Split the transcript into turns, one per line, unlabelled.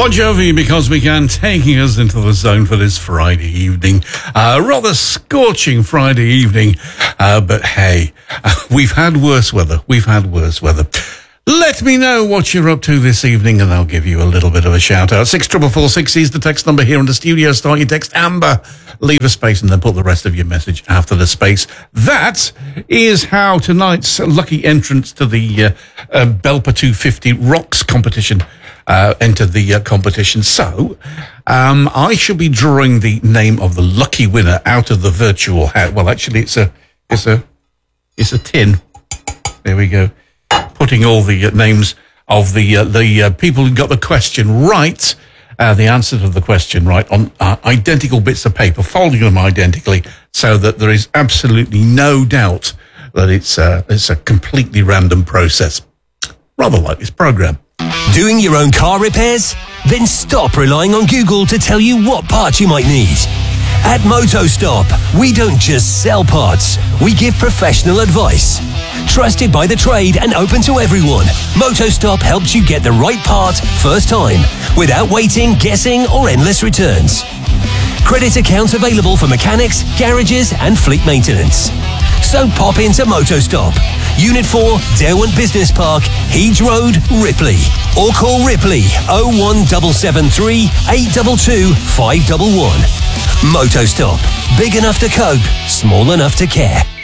Bon Jovi, Because We Can, taking us into the zone for this Friday evening. Rather scorching Friday evening, but hey, we've had worse weather. Let me know what you're up to this evening and I'll give you a little bit of a shout out. 64446 is the text number here in the studio. Start your text Amber, leave a space and then put the rest of your message after the space. That is how tonight's lucky entrance to the Belper 250 Rocks competition entered the competition. So I shall be drawing the name of the lucky winner out of the virtual hat. Well, actually, it's a tin. There we go. Putting all the names of the people who got the question right, the answer to the question right, on identical bits of paper, folding them identically, so that there is absolutely no doubt that it's a completely random process. Rather like this program.
Doing your own car repairs? Then stop relying on Google to tell you what parts you might need. At MotoStop, we don't just sell parts, we give professional advice. Trusted by the trade and open to everyone, MotoStop helps you get the right part first time, without waiting, guessing, or endless returns. Credit accounts available for mechanics, garages, and fleet maintenance. So pop into MotoStop, Unit 4, Derwent Business Park, Heeds Road, Ripley. Or call Ripley 01773 822 511. MotoStop. Big enough to cope, small enough to care.